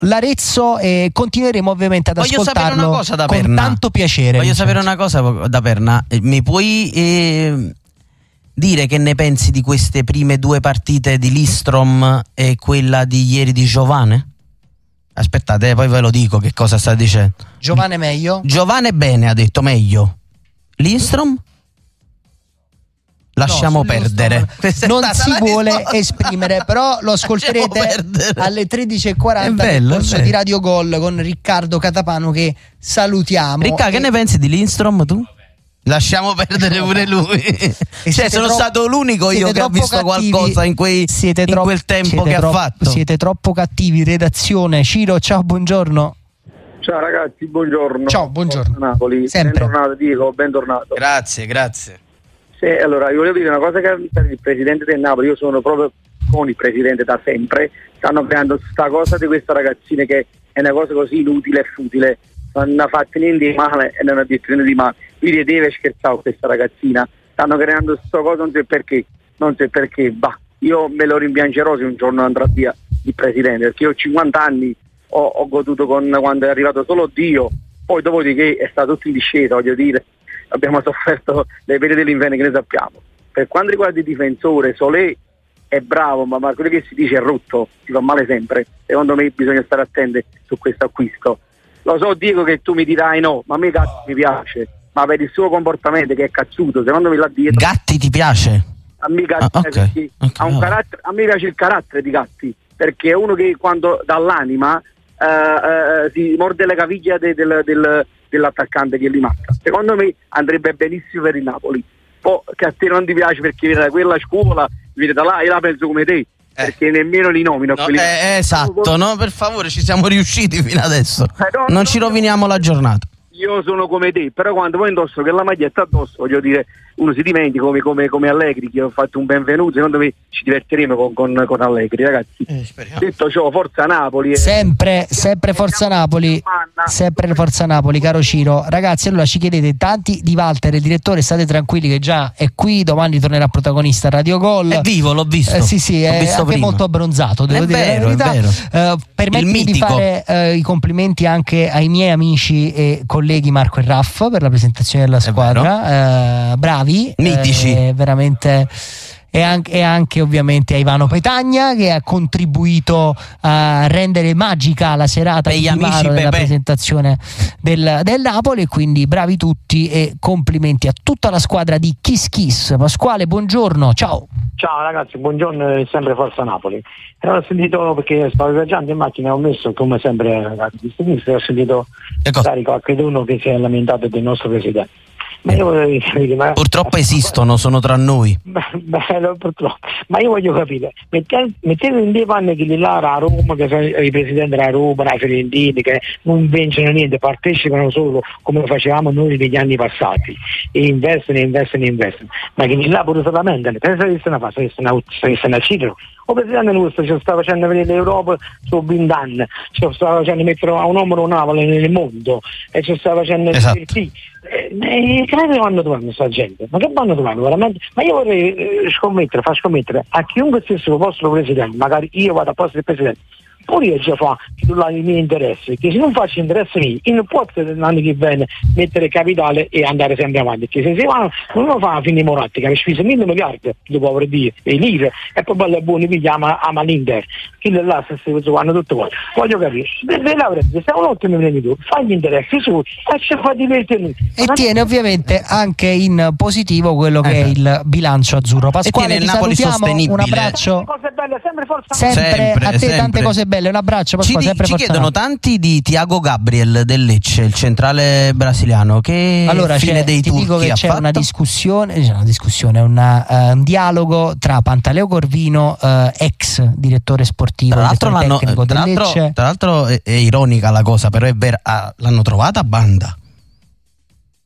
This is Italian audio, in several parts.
l'Arezzo e continueremo ovviamente ad ascoltarlo una cosa da con Perna. tanto piacere. Voglio sapere una cosa da Perna. Mi puoi dire che ne pensi di queste prime due partite di Lindstrom e quella di ieri di Giovane? Aspettate, poi ve lo dico che cosa sta dicendo. Giovane meglio? Giovane bene, ha detto meglio. Lindstrom? Lasciamo perdere. Non si vuole esprimere, però lo ascolterete alle 13:40 nel corso di Radio Gol con Riccardo Catapano, che salutiamo. Riccardo, che ne pensi di Lindstrom tu? Lasciamo perdere pure lui. Cioè, sono stato l'unico io che ha visto qualcosa in quel tempo che ha fatto. Siete troppo cattivi, redazione. Ciro, ciao, buongiorno. Ciao ragazzi, buongiorno. Ciao, buongiorno. Napoli, sempre. Bentornato Diego, bentornato. Grazie. Sì, allora, io volevo dire una cosa che il presidente del Napoli, io sono proprio con il presidente da sempre, stanno creando questa cosa di questa ragazzina che è una cosa così inutile e futile, non ha fatto niente di male e non ha detto niente di male. Quindi deve scherzare con questa ragazzina, stanno creando questa cosa, non so perché, bah, io me lo rimpiangerò se un giorno andrà via il presidente, perché io ho 50 anni, ho goduto quando è arrivato solo Dio, poi dopodiché è stato tutto in discesa, voglio dire, abbiamo sofferto le pene dell'inverno che ne sappiamo. Per quanto riguarda il difensore, Solé è bravo, ma quello che si dice è rotto, si fa male sempre, secondo me bisogna stare attenti su questo acquisto. Lo so, Diego, che tu mi dirai no, ma a me Gatti mi piace, ma per il suo comportamento che è cazzuto, secondo me là dietro. Gatti ti piace? A me Gatti ha un carattere, a me piace il carattere di Gatti, perché è uno che quando dall'anima si morde le caviglie dell'attaccante che li marca. Secondo me andrebbe benissimo per il Napoli. Poi che a te non ti piace perché viene da quella scuola, viene da là, io la penso come te, perché nemmeno li nomino. No, esatto, no, per favore, ci siamo riusciti fino adesso. Non ci roviniamo la giornata. Io sono come te, però quando poi indosso quella maglietta addosso, voglio dire, uno si dimentica come Allegri, che ho fatto un benvenuto. Secondo me ci divertiremo con Allegri, ragazzi. Detto ciò, forza Napoli. Sempre forza Napoli. Sempre forza Napoli, caro Ciro. Ragazzi, allora ci chiedete tanti di Walter, il direttore, state tranquilli che già è qui, domani tornerà protagonista a Radio Gol. È vivo, l'ho visto. Sì, l'ho è visto anche prima. molto abbronzato, devo dire la verità. È vero. Permettimi di fare i complimenti anche ai miei amici e colleghi Marco e Raff per la presentazione della squadra. Bravi. Mitici. Veramente. E anche ovviamente a Ivano Petagna, che ha contribuito a rendere magica la serata di Ivano della presentazione del Napoli, e quindi bravi tutti e complimenti a tutta la squadra di Kiss Kiss. Pasquale, buongiorno, ciao. Ciao ragazzi, buongiorno e sempre forza Napoli. Ho sentito, perché stavo viaggiando in macchina e ho messo come sempre ho sentito qualcuno che si è lamentato del nostro presidente. Ma io voglio capire, purtroppo esistono, sono tra noi. Purtroppo. Ma io voglio capire, mettete in dei panni che là a Roma, che sono i presidenti della Roma, la Fiorentini, che non vincono niente, partecipano solo come facevamo noi negli anni passati, e investono, ma che là pure se lamentano. Pensa che se ne cifra. Il presidente nostro ci sta facendo vedere l'Europa su 20 anni, ci sta facendo mettere a un numero Napoli nel mondo, e ci sta facendo che vanno trovando questa gente? Ma che vanno trovando veramente? Ma io vorrei far scommettere a chiunque sia il vostro presidente, magari io vado a posto del presidente, pure io già fa i miei interessi, che se non faccio interessi miei, io non posso l'anno che viene mettere capitale e andare sempre avanti, perché se si va non lo fa a fine Moratti, che ha speso 1.000 miliardi dopo aver dire e lire, e poi bello e buono pigliamo a l'Inter, che là se si vanno tutto qua. Voglio capire, se è un ottimo imprenditore, fa gli interessi su e ci fa divertirmi. E tiene ovviamente anche in positivo quello che è il bilancio azzurro. Pasquale, ti Napoli salutiamo, un abbraccio. Cose belle, sempre forza. Sempre a te tante cose belle, un abbraccio. Pasquale, sempre ci chiedono tanti di Thiago Gabriel del Lecce, il centrale brasiliano, che fine dei turchi dico che ha c'è fatto? una discussione, un dialogo tra Pantaleo Corvino, ex direttore sportivo, tecnico del Lecce. Tra l'altro è ironica la cosa, però è vera, l'hanno trovata a banda.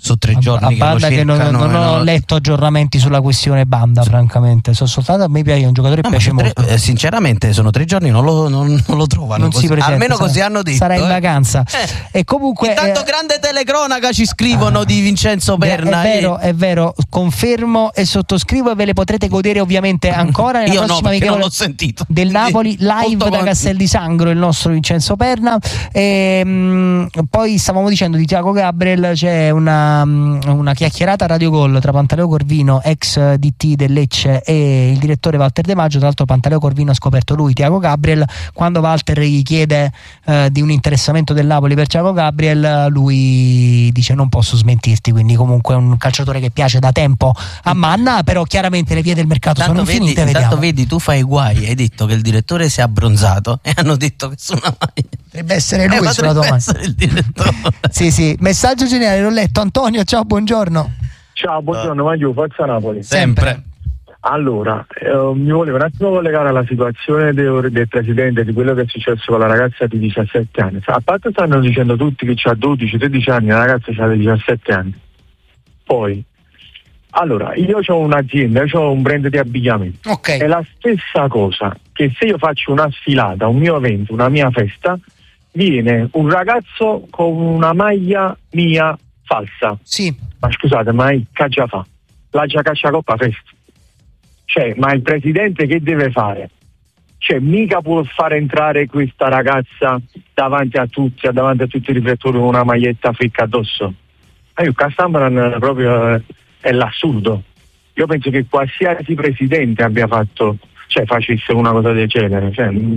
Sono 3 giorni che Banda che non ho letto aggiornamenti sulla questione Banda, francamente. Sono soltanto, a me piace, è un giocatore che piace molto. Sinceramente sono 3 giorni, non lo trovano. Non si presenta, almeno così hanno detto. Sarà in vacanza. E comunque intanto grande telecronaca ci scrivono di Vincenzo Perna. È vero, confermo e sottoscrivo, e ve le potrete godere ovviamente ancora nella prossima amichevole non l'ho sentito del Napoli live da Castel di Sangro, il nostro Vincenzo Perna. Poi stavamo dicendo di Thiago Gabriel, c'è una chiacchierata a Radio Gol tra Pantaleo Corvino, ex DT del Lecce, e il direttore Walter De Maggio. Tra l'altro Pantaleo Corvino ha scoperto lui Thiago Gabriel. Quando Walter gli chiede di un interessamento del Napoli per Thiago Gabriel, lui dice non posso smentirti, quindi comunque è un calciatore che piace da tempo a Manna, però chiaramente le vie del mercato sono infinite. Intanto vedi, tu fai guai, hai detto che il direttore si è abbronzato e hanno detto che sulla maglia potrebbe essere lui sulla domanda. Il direttore. sì, messaggio generale, l'ho letto. Antonio, ciao, buongiorno. Ciao, buongiorno, Maglio, forza Napoli. Sempre. Allora, mi volevo un attimo collegare alla situazione del presidente, di quello che è successo con la ragazza di 17 anni. A parte stanno dicendo tutti che ha 12-13 anni, la ragazza ha 17 anni. Poi, allora, io ho un'azienda, ho un brand di abbigliamento. Okay. È la stessa cosa che se io faccio una sfilata, un mio evento, una mia festa, viene un ragazzo con una maglia mia falsa. Sì. Ma scusate, ma che già fa? La già caccia Coppa Festa. Cioè, ma il presidente che deve fare? Cioè, mica può fare entrare questa ragazza davanti a tutti i riflettori con una maglietta ficca addosso. Castambaran proprio è l'assurdo. Io penso che qualsiasi presidente abbia fatto, facesse una cosa del genere.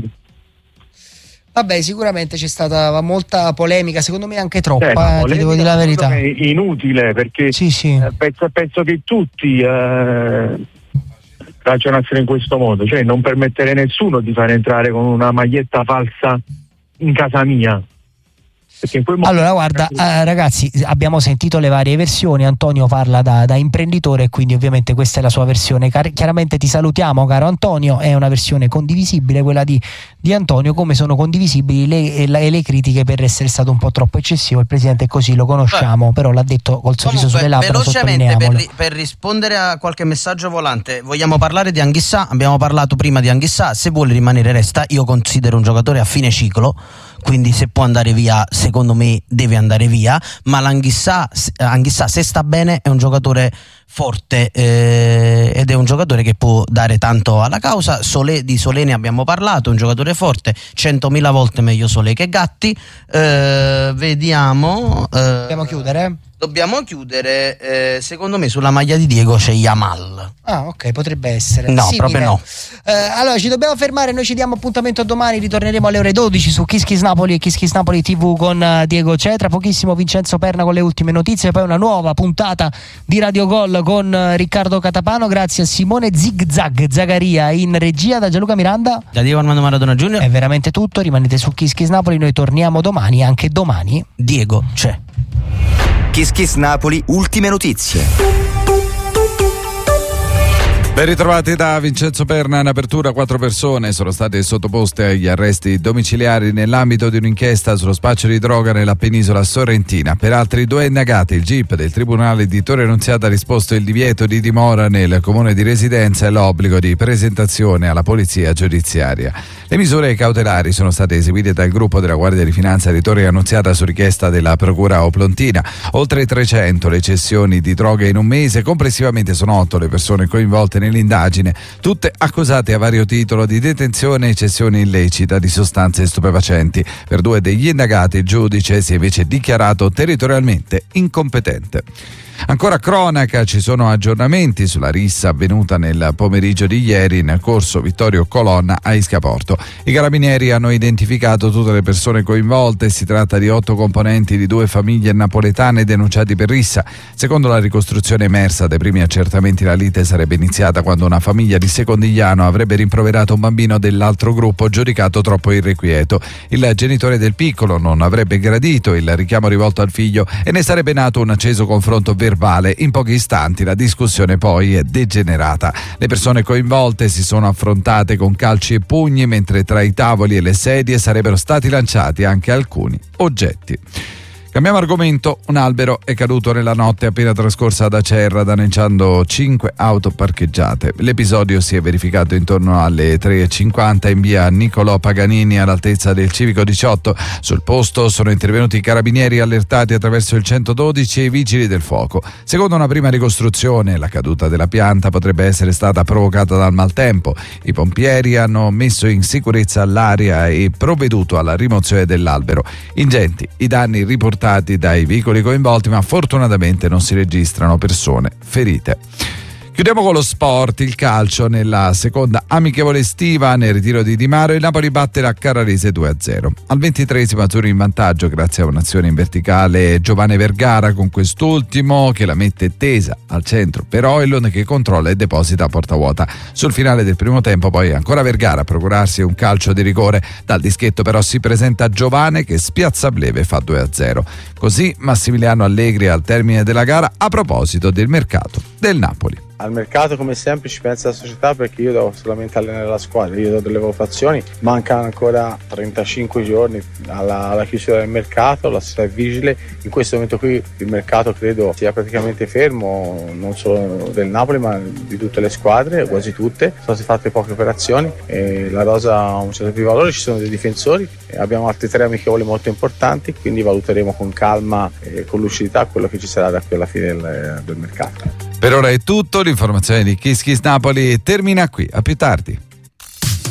Vabbè, sicuramente c'è stata molta polemica, secondo me anche troppa, ti devo dire la verità. È inutile, perché sì. Penso che tutti ragionassero in questo modo, cioè non permettere nessuno di far entrare con una maglietta falsa in casa mia. Allora guarda, ragazzi, abbiamo sentito le varie versioni. Antonio parla da imprenditore, quindi ovviamente questa è la sua versione. Chiaramente ti salutiamo, caro Antonio, è una versione condivisibile quella di Antonio, come sono condivisibili le critiche per essere stato un po' troppo eccessivo. Il presidente è così, lo conosciamo, però l'ha detto col sorriso sulle labbra. Velocemente per rispondere a qualche messaggio volante, vogliamo parlare di Anghissà. Abbiamo parlato prima di Anghissà, se vuole rimanere resta. Io considero un giocatore a fine ciclo, quindi se può andare via, secondo me deve andare via, ma l'Anghissà se sta bene è un giocatore forte ed è un giocatore che può dare tanto alla causa. Di Solé ne abbiamo parlato, un giocatore forte, 100.000 volte meglio Solé che Gatti. Vediamo. Dobbiamo chiudere, secondo me sulla maglia di Diego c'è Yamal. Ah, ok, potrebbe essere. No, simile. proprio no. Allora ci dobbiamo fermare, noi ci diamo appuntamento domani, ritorneremo alle ore 12 su Kiss Kiss Napoli e Kiss Kiss Napoli TV con Diego Cetra. Pochissimo Vincenzo Perna con le ultime notizie, poi una nuova puntata di Radio Gol con Riccardo Catapano. Grazie a Simone Zagaria in regia, da Gianluca Miranda, da Diego Armando Maradona Junior. È veramente tutto, rimanete su Kiss Kiss Napoli, noi torniamo domani, anche domani Diego c'è. Kiss Kiss Napoli, ultime notizie. Ben ritrovati da Vincenzo Perna. In apertura 4 persone sono state sottoposte agli arresti domiciliari nell'ambito di un'inchiesta sullo spaccio di droga nella penisola sorrentina. Per altri 2 indagati il GIP del Tribunale di Torre Annunziata ha disposto il divieto di dimora nel comune di residenza e l'obbligo di presentazione alla polizia giudiziaria. Le misure cautelari sono state eseguite dal gruppo della Guardia di Finanza di Torre Annunziata su richiesta della Procura Oplontina. Oltre 300 le cessioni di droga in un mese, complessivamente sono 8 le persone coinvolte nell'indagine, tutte accusate a vario titolo di detenzione e cessione illecita di sostanze stupefacenti. Per 2 degli indagati il giudice si è invece dichiarato territorialmente incompetente. Ancora cronaca, ci sono aggiornamenti sulla rissa avvenuta nel pomeriggio di ieri nel corso Vittorio Colonna a Iscaporto. I carabinieri hanno identificato tutte le persone coinvolte, si tratta di 8 componenti di 2 famiglie napoletane denunciati per rissa. Secondo la ricostruzione emersa dai primi accertamenti, la lite sarebbe iniziata quando una famiglia di Secondigliano avrebbe rimproverato un bambino dell'altro gruppo giudicato troppo irrequieto. Il genitore del piccolo non avrebbe gradito il richiamo rivolto al figlio e ne sarebbe nato un acceso confronto verbale. In pochi istanti la discussione poi è degenerata. Le persone coinvolte si sono affrontate con calci e pugni, mentre tra i tavoli e le sedie sarebbero stati lanciati anche alcuni oggetti. Cambiamo argomento. Un albero è caduto nella notte appena trascorsa ad Acerra, danneggiando 5 auto parcheggiate. L'episodio si è verificato intorno alle 3:50 in via Niccolò Paganini, all'altezza del Civico 18. Sul posto sono intervenuti i carabinieri allertati attraverso il 112 e i vigili del fuoco. Secondo una prima ricostruzione, la caduta della pianta potrebbe essere stata provocata dal maltempo. I pompieri hanno messo in sicurezza l'area e provveduto alla rimozione dell'albero. Ingenti i danni riportati dai veicoli coinvolti, ma fortunatamente non si registrano persone ferite. Chiudiamo con lo sport, il calcio. Nella seconda amichevole estiva nel ritiro di Di Maro il Napoli batte la Carrarese 2-0. Al 23esimo azzurro in vantaggio grazie a un'azione in verticale Giovane Vergara, con quest'ultimo che la mette tesa al centro per Højlund, che controlla e deposita a porta vuota. Sul finale del primo tempo poi ancora Vergara a procurarsi un calcio di rigore. Dal dischetto però si presenta Giovane che spiazza Bleve e fa 2-0. Così Massimiliano Allegri al termine della gara a proposito del mercato del Napoli. Al mercato come sempre ci pensa la società, perché io devo solamente allenare la squadra, io do delle valutazioni, mancano ancora 35 giorni alla chiusura del mercato, la società è vigile. In questo momento qui il mercato credo sia praticamente fermo, non solo del Napoli ma di tutte le squadre, quasi tutte. Sono state fatte poche operazioni e la rosa ha un certo più valore, ci sono dei difensori, abbiamo altri 3 amichevoli molto importanti, quindi valuteremo con calma e con lucidità quello che ci sarà da qui alla fine del mercato. Per ora è tutto, l'informazione di Kiss Kiss Napoli termina qui, a più tardi.